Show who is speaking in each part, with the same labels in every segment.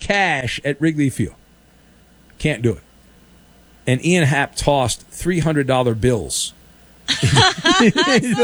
Speaker 1: cash at Wrigley Field. Can't do it. And Ian Happ tossed $300 bills.
Speaker 2: What?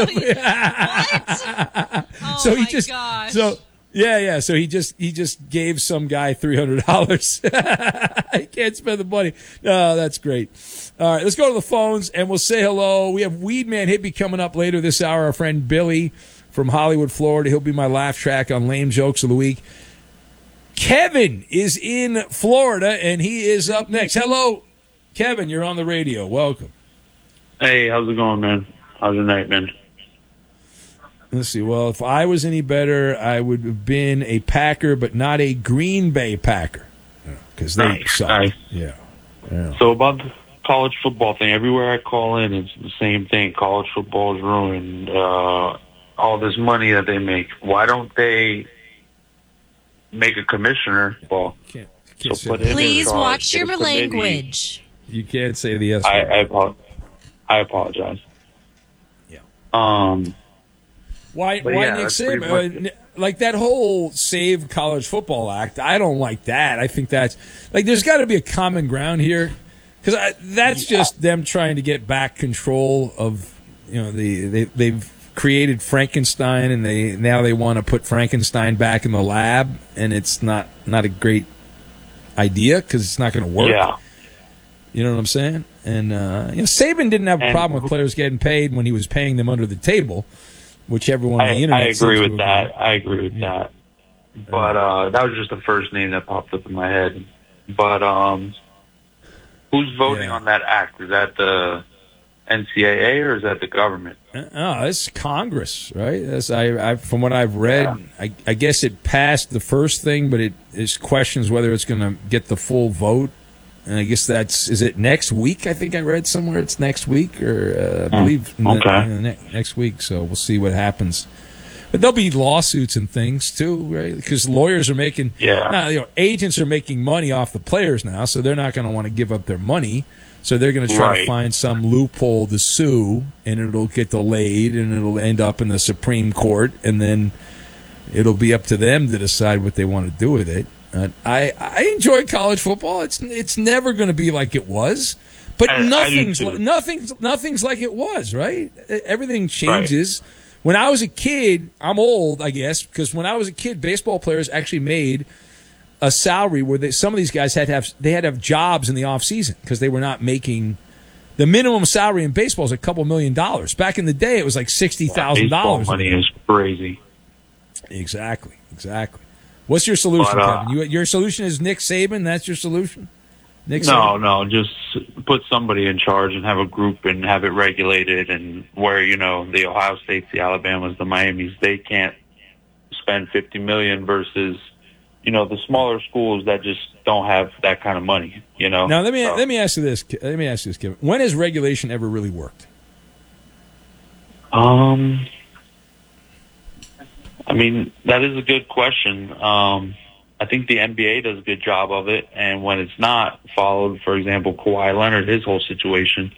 Speaker 2: Oh,
Speaker 1: so he
Speaker 2: my
Speaker 1: just
Speaker 2: gosh.
Speaker 1: So he just gave some guy $300. He can't spend the money. No, that's great. All right, let's go to the phones and we'll say hello. We have Weedman Hippie coming up later this hour. Our friend Billy from Hollywood, Florida. He'll be my laugh track on Lame Jokes of the Week. Kevin is in Florida and he is up next. Hello, Kevin. You're on the radio. Welcome.
Speaker 3: Hey, how's it going, man? How's your night, man?
Speaker 1: Let's see. Well, if I was any better, I would have been a Packer, but not a Green Bay Packer, because they suck.
Speaker 3: Nice.
Speaker 1: Yeah.
Speaker 3: So about the college football thing, everywhere I call in, it's the same thing. College football is ruined. All this money that they make. Why don't they make a commissioner? Well,
Speaker 1: can't
Speaker 2: Please watch your language.
Speaker 1: You can't say the S word.
Speaker 3: I apologize.
Speaker 1: Yeah.
Speaker 3: But
Speaker 1: Why
Speaker 3: yeah,
Speaker 1: Nick
Speaker 3: that's pretty
Speaker 1: Saban? Like that whole Save College Football Act, I don't like that. I think that's like there's got to be a common ground here, because that's just them trying to get back control of they've created Frankenstein and they want to put Frankenstein back in the lab, and it's not a great idea because it's not going to work.
Speaker 3: Yeah.
Speaker 1: You know what I'm saying? And Saban didn't have a problem with players getting paid when he was paying them under the table, which everyone on the internet.
Speaker 3: I agree with that. I agree with that. But that was just the first name that popped up in my head. But who's voting on that act? Is that the NCAA or is that the government?
Speaker 1: Oh, it's Congress, right? From what I've read, I guess it passed the first thing, but it is questions whether it's going to get the full vote. And I guess is it next week? I think I read somewhere it's next week, or I believe next week. So we'll see what happens. But there'll be lawsuits and things too, right? Because lawyers are making, agents are making money off the players now, so they're not going to want to give up their money. So they're going to try to find some loophole to sue, and it'll get delayed, and it'll end up in the Supreme Court, and then it'll be up to them to decide what they want to do with it. I enjoy college football. It's never going to be like it was, but nothing's like it was, right? Everything changes. Right. When I was a kid, I'm old, I guess, because when I was a kid, baseball players actually made a salary where some of these guys had to have jobs in the off season because they were not making the minimum salary in baseball is a couple $1 million. Back in the day, it was like $60,000.
Speaker 3: Baseball money is crazy.
Speaker 1: Exactly. What's your solution, Kevin? Your solution is Nick Saban? That's your solution?
Speaker 3: Saban? No, just put somebody in charge and have a group and have it regulated, and where, the Ohio States, the Alabamas, the Miamis, they can't spend $50 million versus, the smaller schools that just don't have that kind of money, Now,
Speaker 1: let me ask you this. Kevin. When has regulation ever really worked?
Speaker 3: I mean, that is a good question. I think the NBA does a good job of it, and when it's not followed, for example, Kawhi Leonard, his whole situation,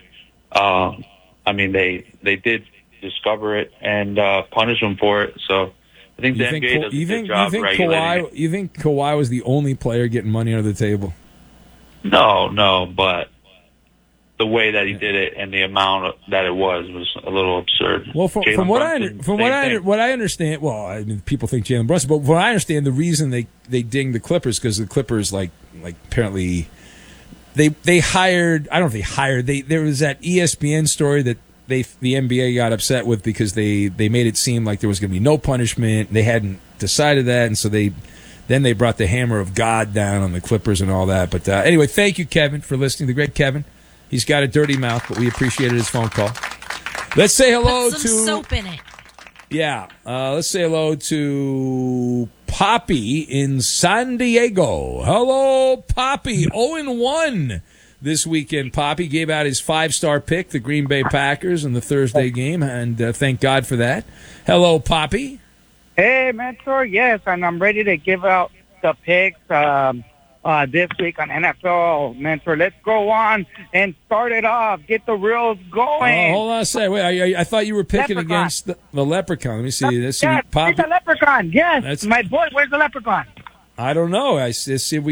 Speaker 3: they did discover it and punish him for it. So I think the NBA does a good job regulating it.
Speaker 1: You think Kawhi was the only player getting money under the table?
Speaker 3: No, but the way that he did it and the amount that it was a little absurd.
Speaker 1: Well, from what I understand, well, I mean, people think Jalen Brunson, but from what I understand, the reason they dinged the Clippers because the Clippers like apparently they hired. I don't know if they hired. There was that ESPN story that the NBA got upset with because they made it seem like there was going to be no punishment. They hadn't decided that, and so they brought the hammer of God down on the Clippers and all that. But anyway, thank you, Kevin, for listening. The great Kevin. He's got a dirty mouth, but we appreciated his phone call. Let's say hello
Speaker 2: Put some soap in it.
Speaker 1: Yeah. Let's say hello to Poppy in San Diego. Hello, Poppy. 0-1 this weekend. Poppy gave out his 5-star pick, the Green Bay Packers, in the Thursday game, and thank God for that. Hello, Poppy.
Speaker 4: Hey, Mentor. Yes, and I'm ready to give out the picks this week on NFL, Mentor. Let's go on and start it off. Get the reels going.
Speaker 1: Hold on a second. Wait, I thought you were picking against the Leprechaun. Let me see.
Speaker 4: Yes, it's a Leprechaun. Yes, my boy. Where's the Leprechaun?
Speaker 1: I don't know. Let's see if we